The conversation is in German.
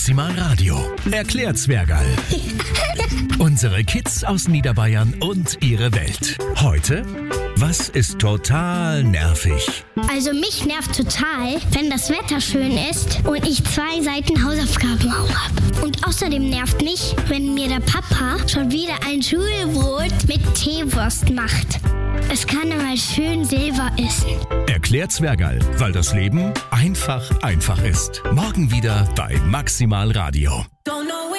Maximal Radio. Erklärt Zwergerl. Unsere Kids aus Niederbayern und ihre Welt. Heute, was ist total nervig? Also mich nervt total, wenn das Wetter schön ist und ich 2 Seiten Hausaufgaben auch habe. Und außerdem nervt mich, wenn mir der Papa schon wieder ein Schulbrot mit Teewurst macht. Es kann aber schön Silber essen. Erklärt Zwergerl, weil das Leben einfach ist. Morgen wieder bei Maximal Radio.